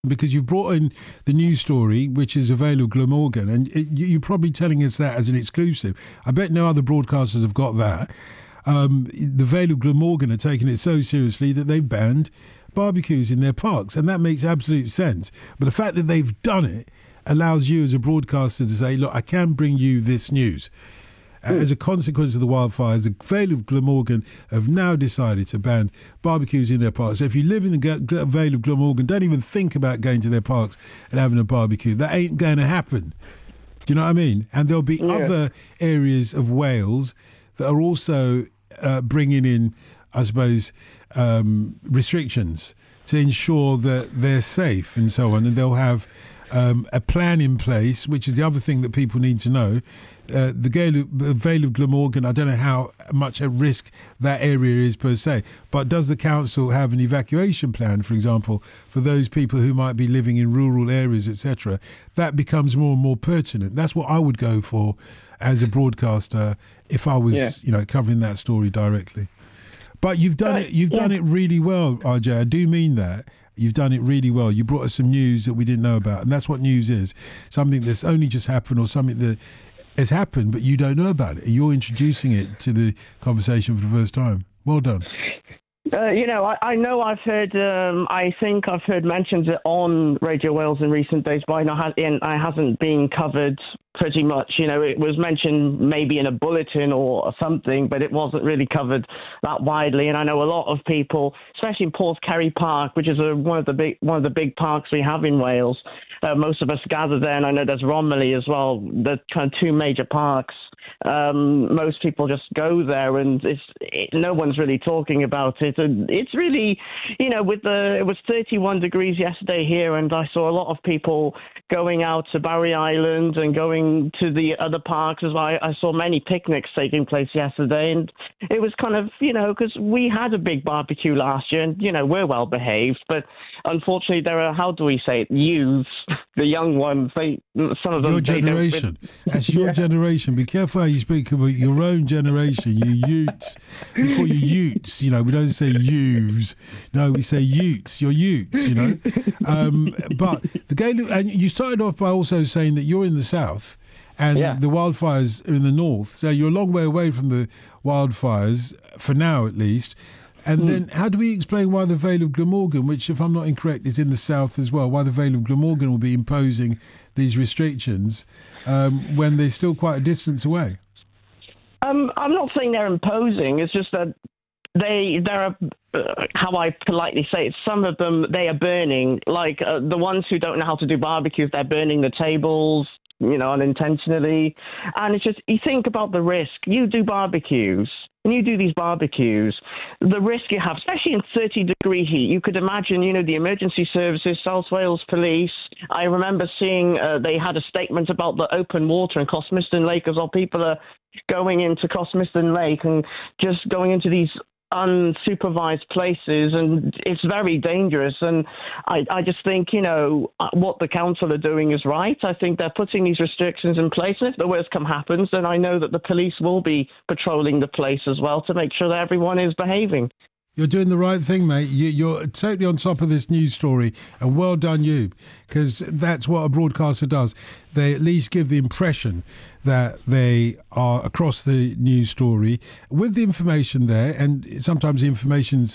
because you've brought in the news story, which is a Vale of Glamorgan, and you're probably telling us that as an exclusive. I bet no other broadcasters have got that. The Vale of Glamorgan are taking it so seriously that they've banned barbecues in their parks, and that makes absolute sense. But the fact that they've done it allows you as a broadcaster to say, look, I can bring you this news. As a consequence of the wildfires, the Vale of Glamorgan have now decided to ban barbecues in their parks. So if you live in the Vale of Glamorgan, don't even think about going to their parks and having a barbecue. That ain't going to happen. Do you know what I mean? And there'll be other areas of Wales that are also bringing in, I suppose, restrictions to ensure that they're safe and so on. And they'll have a plan in place, which is the other thing that people need to know. The Vale of Glamorgan, I don't know how much at risk that area is per se, but does the council have an evacuation plan, for example, for those people who might be living in rural areas, etc.? That becomes more and more pertinent. That's what I would go for as a broadcaster if I was, covering that story directly. But you've done it. You've done it really well, RJ. I do mean that. You've done it really well. You brought us some news that we didn't know about, and that's what news is: something that's only just happened or something that has happened, but you don't know about it, and you're introducing it to the conversation for the first time. Well done. I know I've heard, I think I've heard mentions on Radio Wales in recent days, but I hasn't been covered pretty much. It was mentioned maybe in a bulletin or something, but it wasn't really covered that widely. And I know a lot of people, especially in Porthcurry Park, which is one of the big parks we have in Wales. Most of us gather there, and I know there's Romilly as well. The kind of two major parks. Most people just go there, and no one's really talking about it. And it's really, it was 31 degrees yesterday here, and I saw a lot of people going out to Barry Island and going to the other parks as well. I saw many picnics taking place yesterday, and it was kind of, because we had a big barbecue last year, and, we're well behaved, but unfortunately there are, how do we say it, youths, the young ones, some of them... Your generation. That's your generation. Be careful how you speak about your own generation, you utes. We call you utes, we don't say youths. No, we say utes. You're utes, But the Gaelic, and you started off by also saying that you're in the south and the wildfires are in the north. So you're a long way away from the wildfires, for now at least. And then how do we explain why the Vale of Glamorgan, which, if I'm not incorrect, is in the south as well, why the Vale of Glamorgan will be imposing these restrictions when they're still quite a distance away? I'm not saying they're imposing. It's just that there are, how I politely say it, some of them, they are burning. Like the ones who don't know how to do barbecues, they're burning the tables, unintentionally. And it's just, you think about the risk. You do barbecues. When you do these barbecues, the risk you have, especially in 30-degree heat, you could imagine, the emergency services, South Wales Police. I remember seeing they had a statement about the open water in Cosmiston Lake as well. People are going into Cosmiston Lake and just going into these unsupervised places, and it's very dangerous. And I just think, what the council are doing is right. I think they're putting these restrictions in place, and if the worst happens, then I know that the police will be patrolling the place as well to make sure that everyone is behaving. You're doing the right thing, mate. You're totally on top of this news story, and well done you, because that's what a broadcaster does. They at least give the impression that they are across the news story with the information there, and sometimes the information's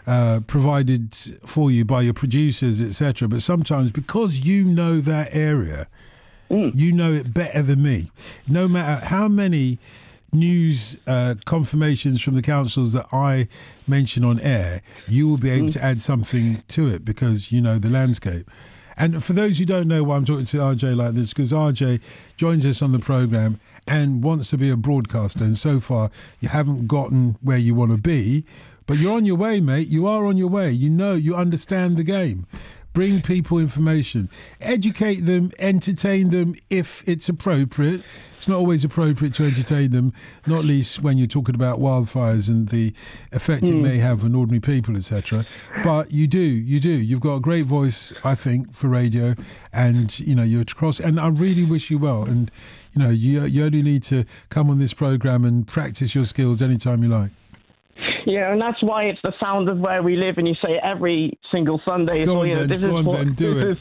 provided for you by your producers, etc. But sometimes, because you know that area, you know it better than me. No matter how many news confirmations from the councils that I mention on air, you will be able to add something to it because you know the landscape. And for those who don't know why I'm talking to RJ like this, because RJ joins us on the programme and wants to be a broadcaster, and so far you haven't gotten where you want to be, but you're on your way, mate. You are on your way. You understand the game. Bring people information, educate them, entertain them if it's appropriate. It's not always appropriate to entertain them, not least when you're talking about wildfires and the effect it may have on ordinary people, etc. But you do. You've got a great voice, I think, for radio, and you're across. And I really wish you well. And you only need to come on this program and practice your skills anytime you like. and that's why it's the sound of where we live, and you say it every single Sunday. Go on this then, do it.